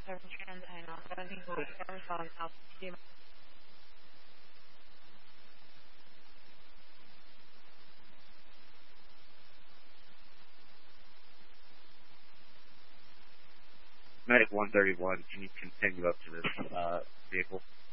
Service Trans and 1740 Service on South City. Medic 131, can you continue up to this vehicle?